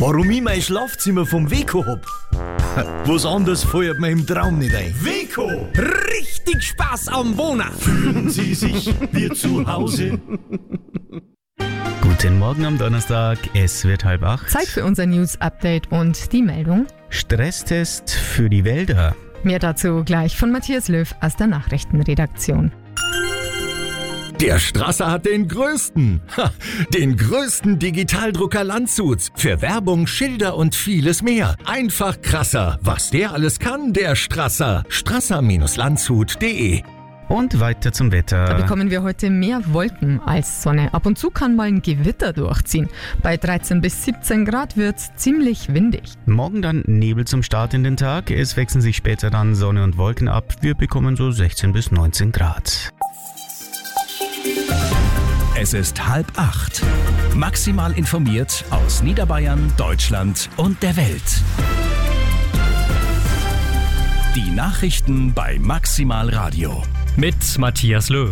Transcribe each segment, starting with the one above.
Warum ich mein Schlafzimmer vom Weco hab? Was anderes fällt mir im Traum nicht ein. Weco! Richtig Spaß am Wohnen! Fühlen Sie sich wie zu Hause? Guten Morgen am Donnerstag, es wird 7:30. Zeit für unser News-Update und die Meldung. Stresstest für die Wälder. Mehr dazu gleich von Matthias Löw aus der Nachrichtenredaktion. Der Strasser hat den größten Digitaldrucker Landshuts. Für Werbung, Schilder und vieles mehr. Einfach krasser. Was der alles kann, der Strasser. Strasser-landshut.de. Und weiter zum Wetter. Da bekommen wir heute mehr Wolken als Sonne. Ab und zu kann mal ein Gewitter durchziehen. Bei 13 bis 17 Grad wird's ziemlich windig. Morgen dann Nebel zum Start in den Tag. Es wechseln sich später dann Sonne und Wolken ab. Wir bekommen so 16 bis 19 Grad. Es ist 7:30. Maximal informiert aus Niederbayern, Deutschland und der Welt. Die Nachrichten bei Maximal Radio. Mit Matthias Löw.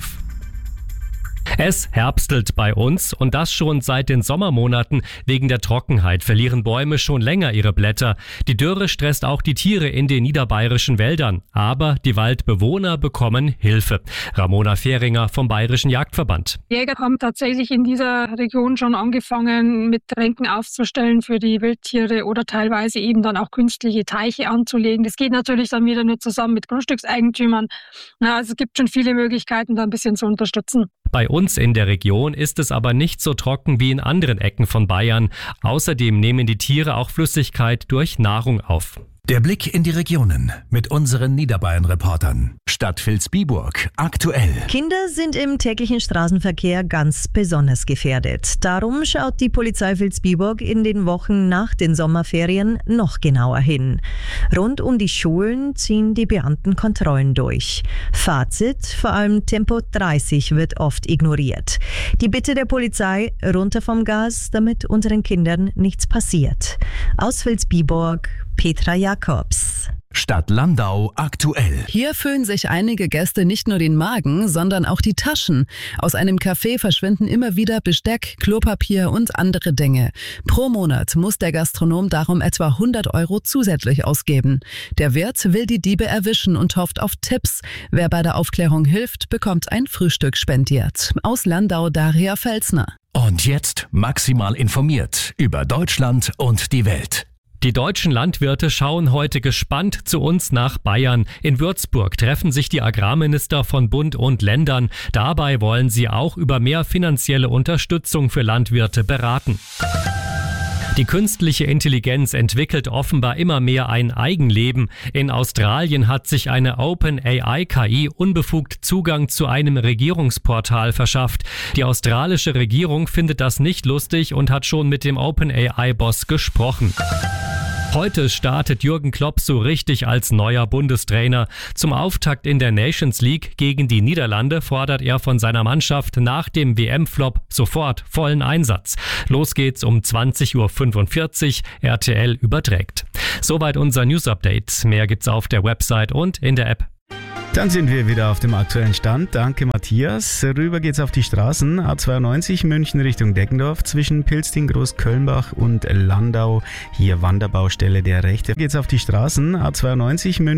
Es herbstelt bei uns und das schon seit den Sommermonaten. Wegen der Trockenheit verlieren Bäume schon länger ihre Blätter. Die Dürre stresst auch die Tiere in den niederbayerischen Wäldern. Aber die Waldbewohner bekommen Hilfe. Ramona Fähringer vom Bayerischen Jagdverband. Jäger haben tatsächlich in dieser Region schon angefangen, mit Tränken aufzustellen für die Wildtiere oder teilweise eben dann auch künstliche Teiche anzulegen. Das geht natürlich dann wieder nur zusammen mit Grundstückseigentümern. Also es gibt schon viele Möglichkeiten, da ein bisschen zu unterstützen. Bei uns in der Region ist es aber nicht so trocken wie in anderen Ecken von Bayern. Außerdem nehmen die Tiere auch Flüssigkeit durch Nahrung auf. Der Blick in die Regionen mit unseren Niederbayern-Reportern. Stadt Vilsbiburg aktuell. Kinder sind im täglichen Straßenverkehr ganz besonders gefährdet. Darum schaut die Polizei Vilsbiburg in den Wochen nach den Sommerferien noch genauer hin. Rund um die Schulen ziehen die Beamten Kontrollen durch. Fazit: vor allem Tempo 30 wird oft ignoriert. Die Bitte der Polizei: runter vom Gas, damit unseren Kindern nichts passiert. Aus Vilsbiburg, Petra Jakobs. Stadt Landau aktuell. Hier füllen sich einige Gäste nicht nur den Magen, sondern auch die Taschen. Aus einem Café verschwinden immer wieder Besteck, Klopapier und andere Dinge. Pro Monat muss der Gastronom darum etwa 100 € zusätzlich ausgeben. Der Wirt will die Diebe erwischen und hofft auf Tipps. Wer bei der Aufklärung hilft, bekommt ein Frühstück spendiert. Aus Landau, Daria Felsner. Und jetzt maximal informiert über Deutschland und die Welt. Die deutschen Landwirte schauen heute gespannt zu uns nach Bayern. In Würzburg treffen sich die Agrarminister von Bund und Ländern. Dabei wollen sie auch über mehr finanzielle Unterstützung für Landwirte beraten. Die künstliche Intelligenz entwickelt offenbar immer mehr ein Eigenleben. In Australien hat sich eine OpenAI-KI unbefugt Zugang zu einem Regierungsportal verschafft. Die australische Regierung findet das nicht lustig und hat schon mit dem OpenAI-Boss gesprochen. Heute startet Jürgen Klopp so richtig als neuer Bundestrainer. Zum Auftakt in der Nations League gegen die Niederlande fordert er von seiner Mannschaft nach dem WM-Flop sofort vollen Einsatz. Los geht's um 20:45 Uhr, RTL überträgt. Soweit unser News-Update. Mehr gibt's auf der Website und in der App. Dann sind wir wieder auf dem aktuellen Stand. Danke, Matthias. Rüber geht's auf die Straßen. A92 München Richtung Deggendorf zwischen Pilsting, Großkölnbach und Landau. Hier Wanderbaustelle der Rechte. Geht's auf die Straßen. A92 München